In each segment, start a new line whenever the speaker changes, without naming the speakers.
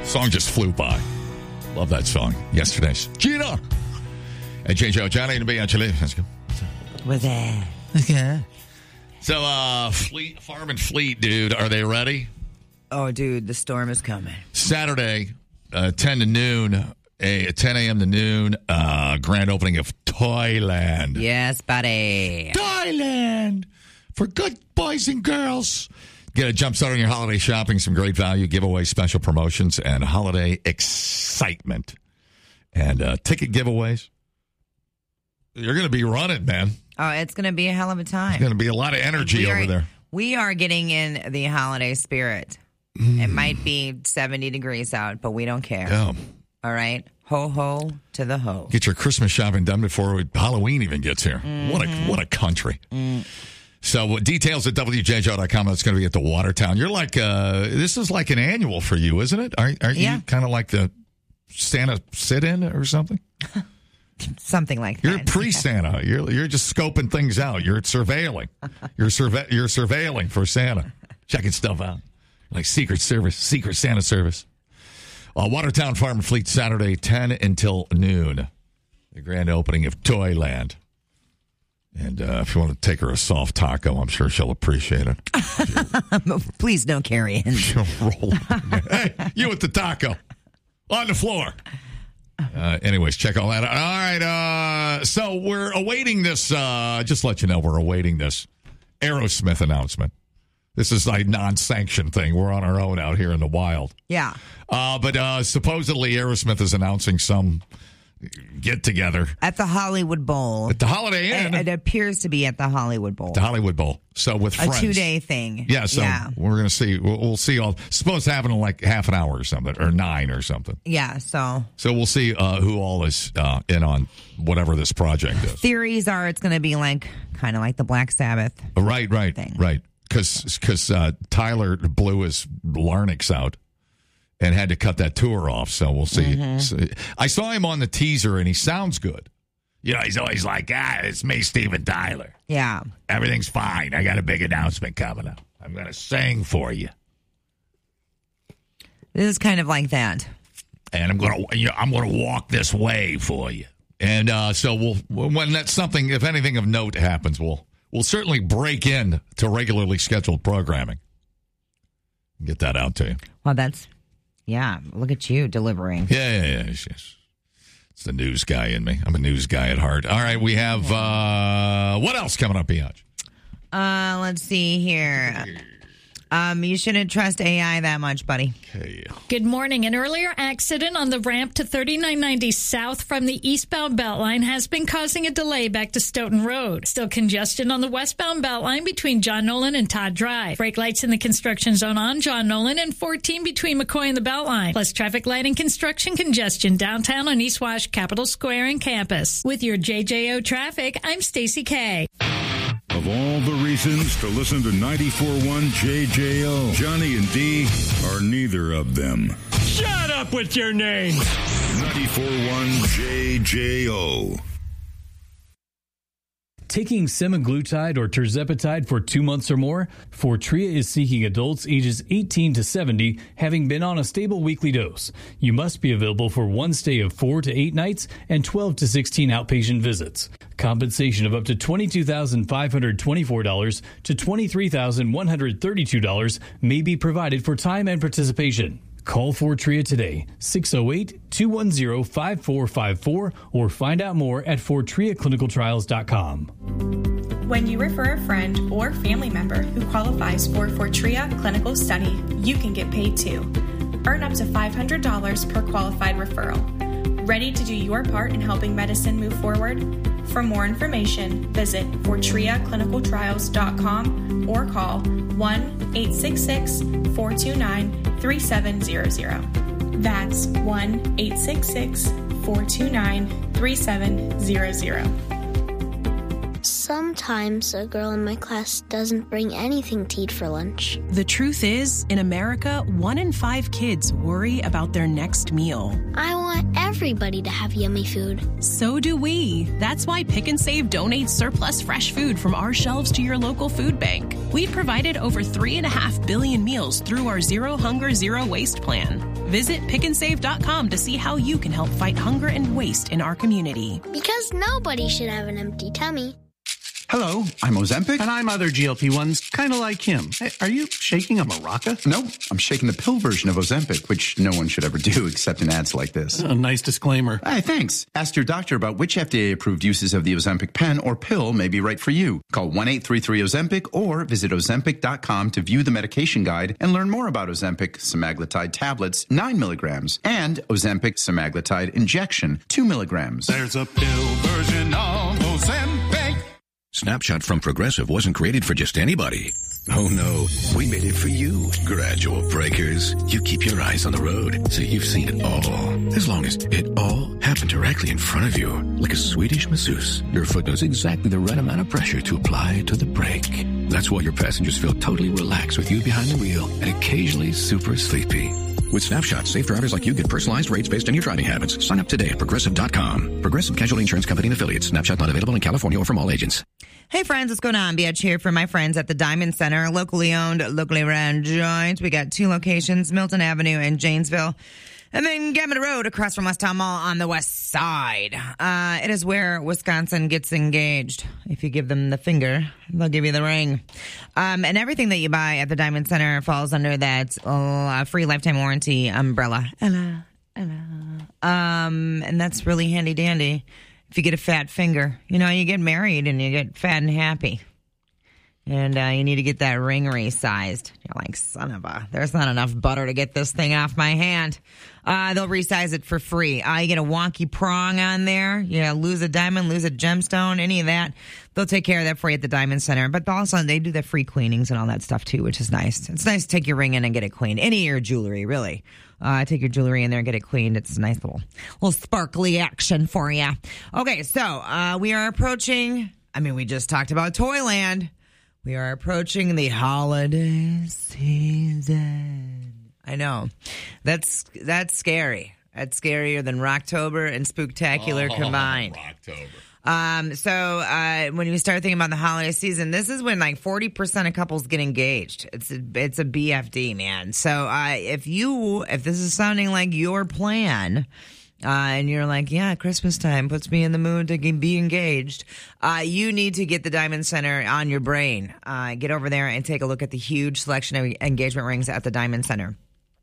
Song just flew by. Love that song. Yesterday's Gina. And JJ Johnny to be actually. Let's go.
What's that?
Okay. So, Farm and Fleet, dude, are they ready?
Oh, dude, the storm is coming.
Saturday, 10 to noon, 10 a.m. to noon, grand opening of Toyland.
Yes, buddy.
Toyland for good boys and girls. Get a jump start on your holiday shopping, some great value, giveaways, special promotions, and holiday excitement. And ticket giveaways. You're going to be running, man.
Oh, it's going to be a hell of a time.
There's going to be a lot of energy over there.
We are getting in the holiday spirit. It might be 70 degrees out, but we don't care.
Yeah.
All right? Ho-ho to the ho.
Get your Christmas shopping done before Halloween even gets here. What a country. So details at WJJO.com. That's going to be at the Watertown. You're like, this is like an annual for you, isn't it? Are you kind of like the Santa sit-in or something?
Something like that.
You're pre-Santa. You're just scoping things out. You're surveilling. You're surveilling for Santa. Checking stuff out. Like Secret Santa service. Watertown Farm and Fleet, Saturday, 10 until noon. The grand opening of Toyland. And if you want to take her a soft taco, I'm sure she'll appreciate it.
Please don't carry in.
She'll roll. Hey, you with the taco. On the floor. Anyways, check all that out. All right. So we're awaiting this. Just to let you know, we're awaiting this Aerosmith announcement. This is like non-sanctioned thing. We're on our own out here in the wild.
Yeah.
But supposedly Aerosmith is announcing some get-together.
At the Hollywood Bowl.
At the Holiday Inn.
It appears to be at the Hollywood Bowl.
The Hollywood Bowl. So with friends.
A 2-day thing.
Yeah, so we're going to see. We'll see all. Supposed to happen in like half an hour or something, or 9 or something.
Yeah, so
we'll see who all is in on whatever this project is.
Theories are it's going to be like kind of like the Black Sabbath.
Right. Because Tyler blew his larynx out and had to cut that tour off. So we'll see. So, I saw him on the teaser, and he sounds good. You know, he's always like, it's me, Steven Tyler.
Yeah.
Everything's fine. I got a big announcement coming up. I'm going to sing for you.
This is kind of like that.
And I'm going to walk this way for you. And so when that's something, if anything of note happens, we'll certainly break in to regularly scheduled programming. Get that out to you.
Well, look at you delivering.
Yeah. Yes. It's the news guy in me. I'm a news guy at heart. All right, we have, what else coming up, Biatch?
Let's see here. You shouldn't trust AI that much, buddy.
Okay.
Good morning. An earlier accident on the ramp to 3990 south from the eastbound Beltline has been causing a delay back to Stoughton Road. Still congestion on the westbound Beltline between John Nolan and Todd Drive. Brake lights in the construction zone on John Nolan and 14 between McCoy and the Beltline. Plus traffic light and construction congestion downtown on East Wash, Capitol Square, and campus. With your JJO traffic, I'm Stacey K.
Of all the reasons to listen to 94.1 JJO, Johnny and Dee are neither of them.
Shut up with your name!
94.1 JJO.
Taking semaglutide or tirzepatide for 2 months or more, Fortrea is seeking adults ages 18 to 70 having been on a stable weekly dose. You must be available for one stay of 4 to 8 nights and 12 to 16 outpatient visits. Compensation of up to $22,524 to $23,132 may be provided for time and participation. Call Fortrea today, 608-210-5454, or find out more at FortreaClinicalTrials.com.
When you refer a friend or family member who qualifies for Fortrea Clinical Study, you can get paid too. Earn up to $500 per qualified referral. Ready to do your part in helping medicine move forward? For more information, visit FortreaClinicalTrials.com or call 1-866-429-3700. That's 1-866-429-3700.
Sometimes a girl in my class doesn't bring anything to eat for lunch.
The truth is, in America, 1 in 5 kids worry about their next meal.
I want everybody to have yummy food.
So do we. That's why Pick and Save donates surplus fresh food from our shelves to your local food bank. We've provided over 3.5 billion meals through our Zero Hunger, Zero Waste plan. Visit pickandsave.com to see how you can help fight hunger and waste in our community.
Because nobody should have an empty tummy.
Hello, I'm Ozempic.
And I'm other GLP-1s, kind of like him. Hey, are you shaking a maraca?
No, I'm shaking the pill version of Ozempic, which no one should ever do except in ads like this.
A nice disclaimer.
Hey, thanks. Ask your doctor about which FDA-approved uses of the Ozempic pen or pill may be right for you. Call 1-833-OZEMPIC or visit Ozempic.com to view the medication guide and learn more about Ozempic semaglutide tablets, 9 milligrams, and Ozempic semaglutide injection, 2 milligrams.
There's a pill version of Ozempic.
Snapshot from Progressive wasn't created for just anybody. Oh no, we made it for you. Gradual breakers. You keep your eyes on the road, so you've seen it all. As long as it all happened directly in front of you, like a Swedish masseuse, your foot knows exactly the right amount of pressure to apply to the brake. That's why your passengers feel totally relaxed with you behind the wheel and occasionally super sleepy. With Snapshot, safe drivers like you get personalized rates based on your driving habits. Sign up today at Progressive.com. Progressive Casualty Insurance Company and Affiliates. Snapshot not available in California or from all agents.
Hey, friends, what's going on? Biatch here for my friends at the Diamond Center, locally owned, locally ran joint. We got 2 locations, Milton Avenue and Janesville. And then Gambit Road across from West Town Mall on the west side. It is where Wisconsin gets engaged. If you give them the finger, they'll give you the ring. And everything that you buy at the Diamond Center falls under that free lifetime warranty umbrella. And that's really handy dandy. If you get a fat finger, you know, you get married and you get fat and happy. And you need to get that ring resized. You're like, son of a, there's not enough butter to get this thing off my hand. They'll resize it for free. You get a wonky prong on there. You lose a diamond, lose a gemstone, any of that. They'll take care of that for you at the Diamond Center. But also, they do the free cleanings and all that stuff, too, which is nice. It's nice to take your ring in and get it cleaned. Any of your jewelry, really. Take your jewelry in there and get it cleaned. It's a nice little sparkly action for you. Okay, so we are approaching, we just talked about Toyland. We are approaching the holiday season. I know. That's scary. That's scarier than Rocktober and Spooktacular combined. Rocktober. So when you start thinking about the holiday season, this is when like 40% of couples get engaged. It's a BFD, man. So if this is sounding like your plan, and you're like, yeah, Christmas time puts me in the mood to be engaged, you need to get the Diamond Center on your brain. Get over there and take a look at the huge selection of engagement rings at the Diamond Center.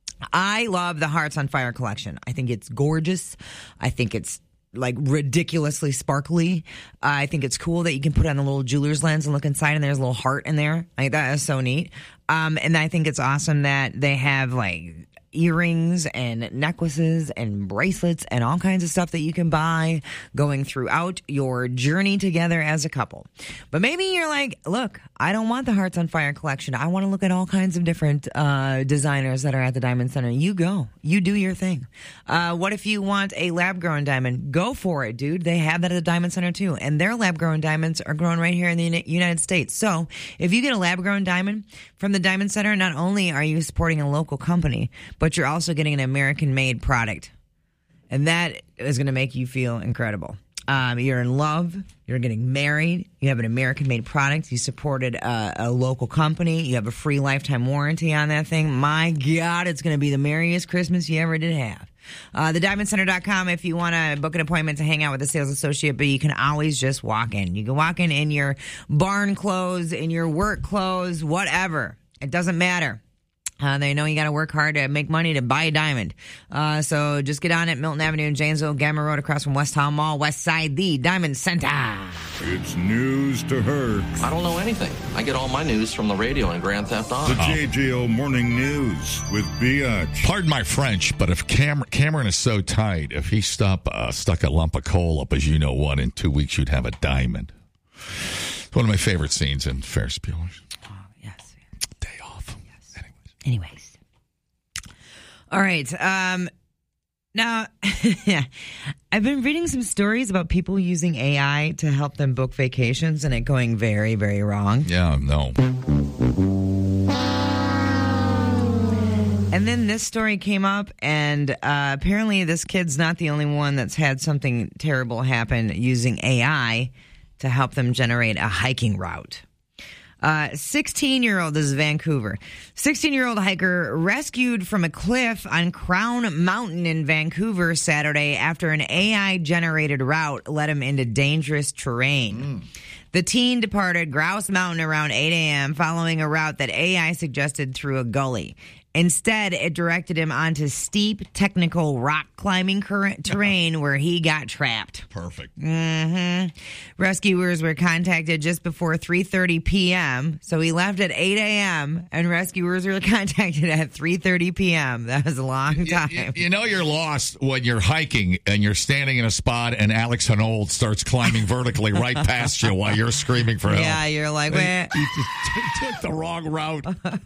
I love the Hearts on Fire collection. I think it's gorgeous. I think it's like ridiculously sparkly. I think it's cool that you can put on the little jeweler's lens and look inside and there's a little heart in there. Like, that is so neat. And I think it's awesome that they have like earrings and necklaces and bracelets and all kinds of stuff that you can buy going throughout your journey together as a couple. But maybe you're like, look, I don't want the Hearts on Fire collection. I want to look at all kinds of different designers that are at the Diamond Center. You go. You do your thing. What if you want a lab-grown diamond? Go for it, dude. They have that at the Diamond Center, too. And their lab-grown diamonds are grown right here in the United States. So if you get a lab-grown diamond from the Diamond Center, not only are you supporting a local company, but you're also getting an American-made product. And that is going to make you feel incredible. You're in love. You're getting married. You have an American-made product. You supported a local company. You have a free lifetime warranty on that thing. My God, it's going to be the merriest Christmas you ever did have. TheDiamondCenter.com if you want to book an appointment to hang out with a sales associate, but you can always just walk in. You can walk in your barn clothes, in your work clothes, whatever. It doesn't matter. They know you got to work hard to make money to buy a diamond. So just get on it, Milton Avenue in Janesville, Gamma Road across from West Town Mall, West Side, the Diamond Center.
It's news to her.
I don't know anything. I get all my news from the radio and Grand Theft Auto.
The JJO Morning News with Biatch.
Pardon my French, but if Cameron is so tight, if he stuck a lump of coal up as you know what, in 2 weeks you'd have a diamond. It's one of my favorite scenes in Ferris Bueller's. Anyways.
All right. Now, I've been reading some stories about people using AI to help them book vacations and it going very, very wrong.
Yeah, no.
And then this story came up, and apparently this kid's not the only one that's had something terrible happen using AI to help them generate a hiking route. 16-year-old, this is Vancouver, 16-year-old hiker rescued from a cliff on Crown Mountain in Vancouver Saturday after an AI-generated route led him into dangerous terrain. The teen departed Grouse Mountain around 8 a.m. following a route that AI suggested through a gully. Instead, it directed him onto steep, technical rock climbing terrain where he got trapped.
Perfect.
Rescuers were contacted just before 3:30 p.m. So he left at 8 a.m. and rescuers were contacted at 3:30 p.m. That was a long time.
You know you're lost when you're hiking and you're standing in a spot and Alex Hanold starts climbing vertically right past you while you're screaming for help.
Yeah, you're like, wait.
You took the wrong route.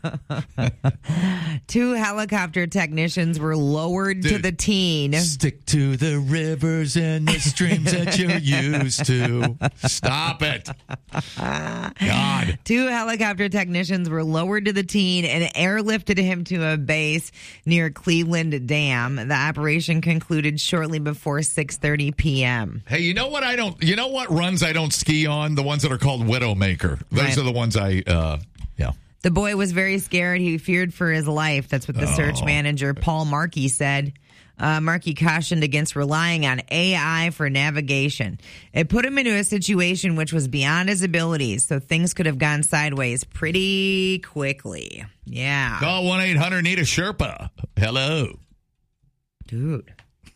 2 helicopter technicians were lowered to the teen.
Stick to the rivers and the streams that you're used to. Stop it. God.
2 helicopter technicians were lowered to the teen and airlifted him to a base near Cleveland Dam. The operation concluded shortly before 6:30 p.m.
Hey, you know what runs I don't ski on? The ones that are called Widowmaker. Those are the ones yeah.
The boy was very scared. He feared for his life. That's what the search manager, Paul Markey, said. Markey cautioned against relying on AI for navigation. It put him into a situation which was beyond his abilities, so things could have gone sideways pretty quickly. Yeah.
Call 1-800-NEED-A-SHERPA. Hello.
Dude.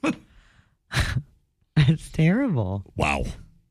That's terrible.
Wow.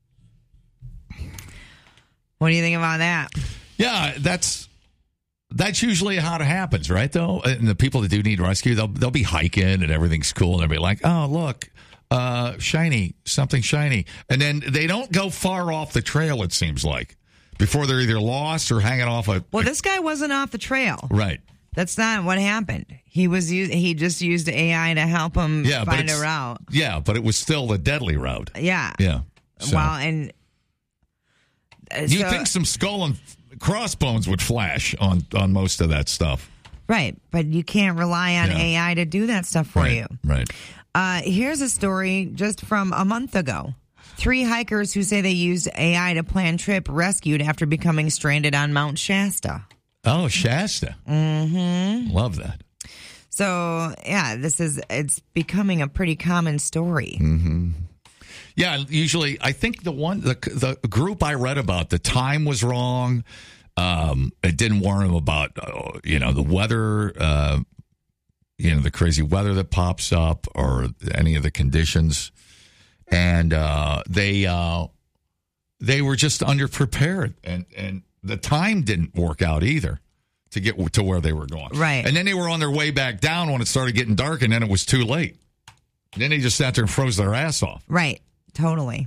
What do you think about that?
Yeah, that's usually how it happens, right, though? And the people that do need rescue, they'll be hiking and everything's cool and they'll be like, oh, look, shiny, something shiny. And then they don't go far off the trail, it seems like, before they're either lost or hanging off
Well, this guy wasn't off the trail.
Right.
That's not what happened. He just used AI to help him find a route.
Yeah, but it was still the deadly route.
Yeah.
Yeah. So.
Well, and...
You'd think some skull and crossbones would flash on most of that stuff.
Right, but you can't rely on AI to do that stuff for you.
Right.
Here's a story just from a month ago. 3 hikers who say they used AI to plan trip rescued after becoming stranded on Mount Shasta.
Oh, Shasta.
Mm-hmm.
Love that.
So, yeah, it's becoming a pretty common story.
Mm-hmm. Yeah, usually I think the group I read about, the time was wrong. It didn't warn them about the weather, the crazy weather that pops up or any of the conditions, and they were just underprepared, and the time didn't work out either to get to where they were going.
Right,
and then they were on their way back down when it started getting dark, and then it was too late. And then they just sat there and froze their ass off.
Right. Totally.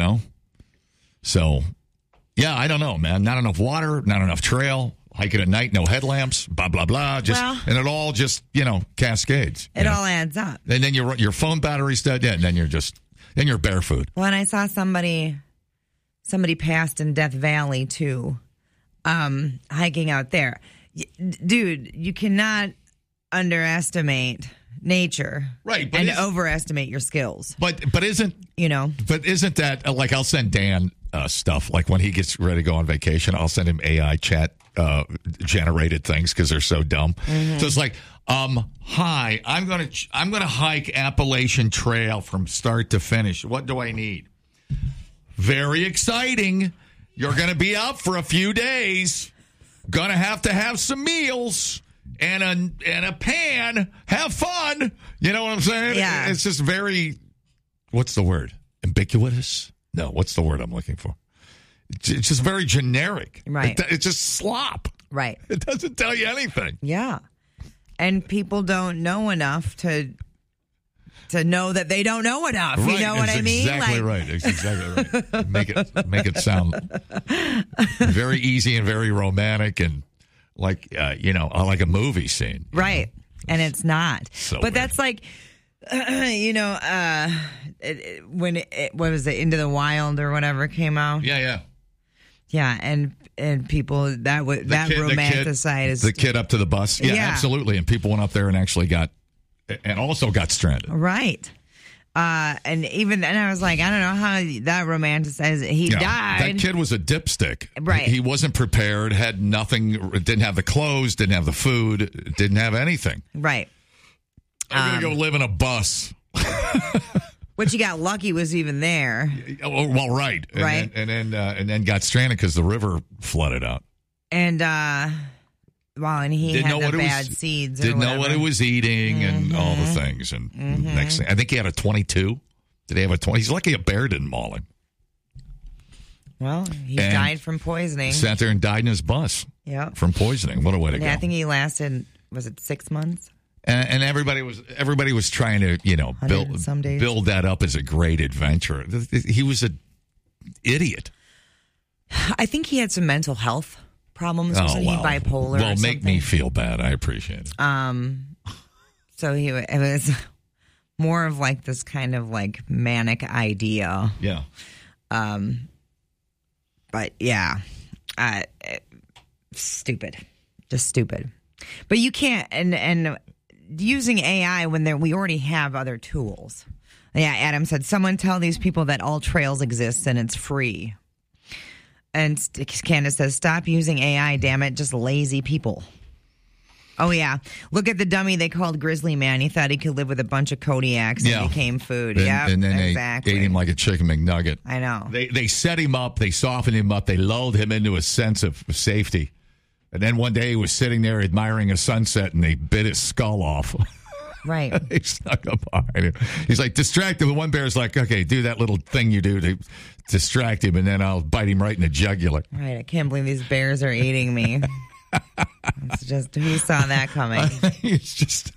So, yeah, I don't know, man. Not enough water, not enough trail, hiking at night, no headlamps, blah, blah, blah. And it all just, cascades.
It all adds up.
And then your phone battery's dead, and then you're barefoot.
Well, and I saw somebody passed in Death Valley, too, hiking out there. Dude, you cannot underestimate nature,
right?
And overestimate your skills.
But isn't that like I'll send Dan stuff like when he gets ready to go on vacation, I'll send him AI chat generated things because they're so dumb. Mm-hmm. So it's like, hi, I'm gonna hike Appalachian Trail from start to finish. What do I need? Very exciting. You're gonna be out for a few days. Gonna have some meals. And a pan, have fun. You know what I'm saying?
Yeah.
It's just very, what's the word? Ambiguous? No, what's the word I'm looking for? It's just very generic.
Right.
It's just slop.
Right.
It doesn't tell you anything.
Yeah. And people don't know enough to know that they don't know enough.
Right.
You know what I mean?
Exactly right. It's exactly right. Make it sound very easy and very romantic and like a movie scene.
Right. And it's not.
So
but weird. That's like, When what was it, Into the Wild or whatever came out?
Yeah.
Yeah, and people that romanticized
the kid up to the bus. Yeah, absolutely. And people went up there and actually got stranded.
Right. And even then I was like, I don't know how that romanticized it. He died.
That kid was a dipstick.
Right.
He wasn't prepared, had nothing, didn't have the clothes, didn't have the food, didn't have anything.
Right.
I'm going to go live in a bus.
Which he got lucky was even there.
Well, right.
Right.
And then got stranded because the river flooded out.
And, and he
didn't
had
know
the
what
bad seeds.
Didn't know what he was eating and all the things. And next thing, I think he had a 22. Did he have a 20? He's lucky a bear didn't maul him.
Well, he died from poisoning.
Sat there and died in his bus.
Yep.
From poisoning. What a way to go.
I think he lasted, was it 6 months?
And everybody was trying to, build that up as a great adventure. He was an idiot.
I think he had some mental health problems. Wasn't he bipolar?
Well, make me feel bad. I appreciate it.
So it was more of like this kind of like manic idea.
Yeah.
But yeah, stupid, just stupid. But you can't and using AI when we already have other tools. Yeah, Adam said, someone tell these people that all trails exist and it's free. And Candace says, stop using AI, damn it, just lazy people. Oh, yeah. Look at the dummy they called Grizzly Man. He thought he could live with a bunch of Kodiaks and became food. Yeah,
and then
exactly.
they ate him like a chicken McNugget.
I know.
They set him up. They softened him up. They lulled him into a sense of safety. And then one day he was sitting there admiring a sunset, and they bit his skull off.
Right.
They snuck up behind him. He's like, distract him. The one bear's like, okay, do that little thing you do to distract him, and then I'll bite him right in the jugular.
Right. I can't believe these bears are eating me. It's just, who saw that coming?
It's just,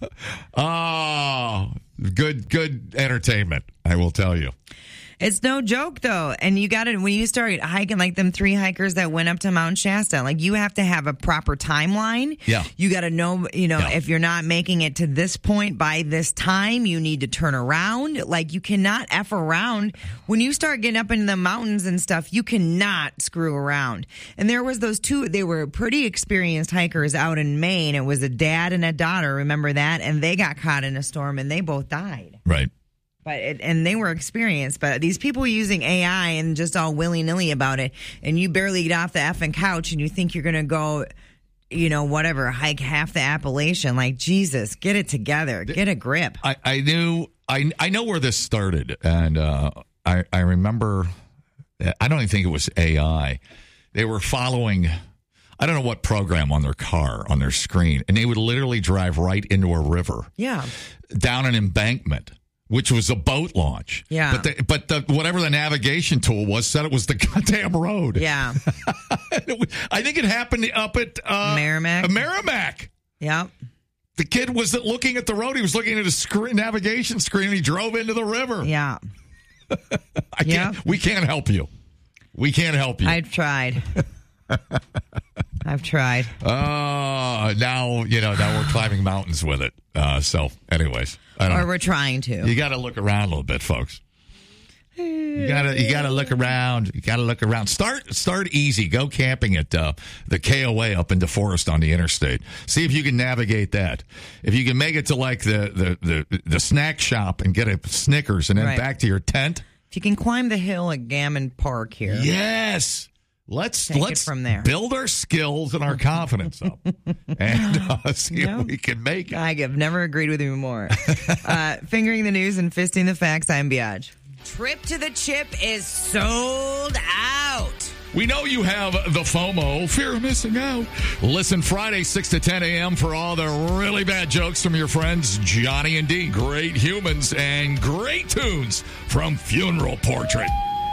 good entertainment, I will tell you.
It's no joke, though. And you got to, when you start hiking, like them 3 hikers that went up to Mount Shasta, like you have to have a proper timeline.
Yeah.
You got to know, if you're not making it to this point by this time, you need to turn around. Like you cannot F around. When you start getting up into the mountains and stuff, you cannot screw around. And there was those 2, they were pretty experienced hikers out in Maine. It was a dad and a daughter, remember that? And they got caught in a storm and they both died.
Right.
And they were experienced, but these people using AI and just all willy-nilly about it, and you barely get off the effing couch and you think you're going to go, hike half the Appalachian. Like, Jesus, get it together. Get a grip.
I know where this started, and I remember, I don't even think it was AI. They were following, I don't know what program on their car, on their screen, and they would literally drive right into a river.
Yeah. Down
an embankment, which was a boat launch.
Yeah.
But whatever the navigation tool was said it was the goddamn road.
Yeah.
I think it happened up at
Merrimack.
Merrimack.
Yep.
The kid wasn't looking at the road. He was looking at a navigation screen, and he drove into the river.
Yeah.
We can't help you. We can't help you.
I've tried.
Now we're climbing mountains with it. So, anyways,
we're trying to.
You got to look around a little bit, folks. You gotta look around. You gotta look around. Start easy. Go camping at the KOA up in DeForest on the interstate. See if you can navigate that. If you can make it to like the snack shop and get a Snickers and then back to your tent.
If you can climb the hill at Gammon Park here.
Yes. Let's
from there.
Build our skills and our confidence up and see if we can make it.
I have never agreed with you more. Fingering the news and fisting the facts, I'm Biage. Trip to the Chip is sold out.
We know you have the FOMO, fear of missing out. Listen Friday, 6 to 10 a.m. for all the really bad jokes from your friends Johnny and D. Great humans and great tunes from Funeral Portrait.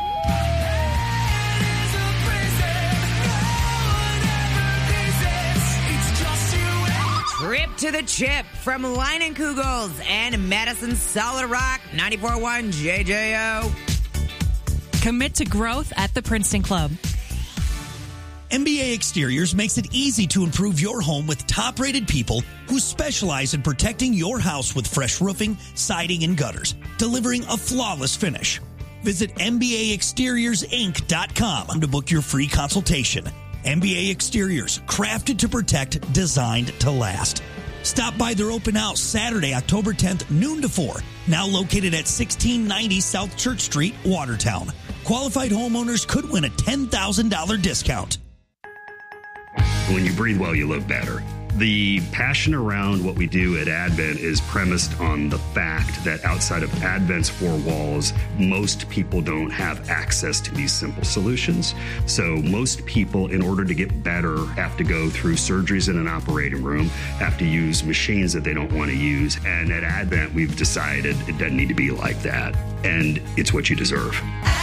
Trip to the Chip from Leinenkugels and Madison Solid Rock, 94.1 JJO.
Commit to growth at the Princeton Club. MBA Exteriors makes it easy to improve your home with top-rated people who specialize in protecting your house with fresh roofing, siding, and gutters, delivering a flawless finish. Visit MBAExteriorsInc.com to book your free consultation. MBA Exteriors, crafted to protect, designed to last. Stop by their open house Saturday, October 10th, noon to 4. Now located at 1690 South Church Street, Watertown. Qualified homeowners could win a $10,000 discount.
When you breathe well, you live better. The passion around what we do at Advent is premised on the fact that outside of Advent's four walls, most people don't have access to these simple solutions. So most people, in order to get better, have to go through surgeries in an operating room, have to use machines that they don't want to use. And at Advent, we've decided it doesn't need to be like that. And it's what you deserve.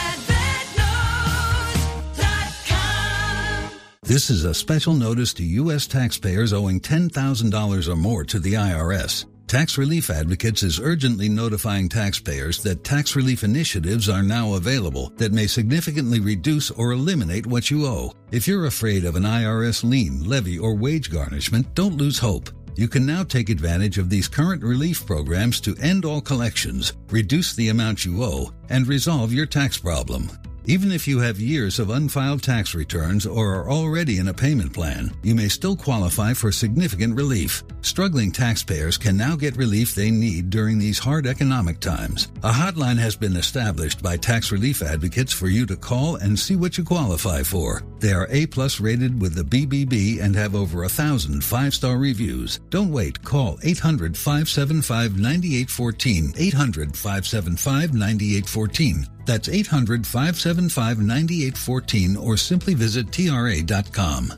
This is a special notice to U.S. taxpayers owing $10,000 or more to the IRS. Tax Relief Advocates is urgently notifying taxpayers that tax relief initiatives are now available that may significantly reduce or eliminate what you owe. If you're afraid of an IRS lien, levy, or wage garnishment, don't lose hope. You can now take advantage of these current relief programs to end all collections, reduce the amount you owe, and resolve your tax problem. Even if you have years of unfiled tax returns or are already in a payment plan, you may still qualify for significant relief. Struggling taxpayers can now get relief they need during these hard economic times. A hotline has been established by Tax Relief Advocates for you to call and see what you qualify for. They are A+ rated with the BBB and have over 1,000 5-star reviews. Don't wait. Call 800-575-9814. 800-575-9814. That's 800-575-9814 or simply visit TRA.com.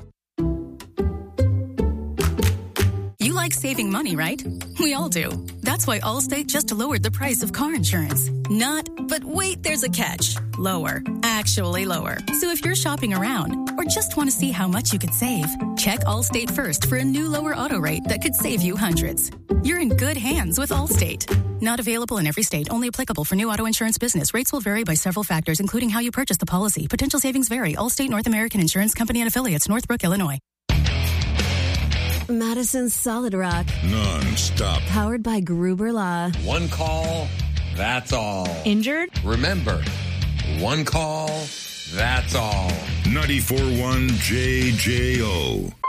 You like saving money, right? We all do. That's why Allstate just lowered the price of car insurance. Not, but wait, there's a catch. Lower. Actually lower. So if you're shopping around or just want to see how much you could save, check Allstate first for a new lower auto rate that could save you hundreds. You're in good hands with Allstate. Not available in every state. Only applicable for new auto insurance business. Rates will vary by several factors, including how you purchase the policy. Potential savings vary. Allstate North American Insurance Company and Affiliates, Northbrook, Illinois.
Madison's Solid Rock.
Non-stop.
Powered by Gruber Law.
One call, that's all.
Injured?
Remember, one call, that's all.
94.1 JJO.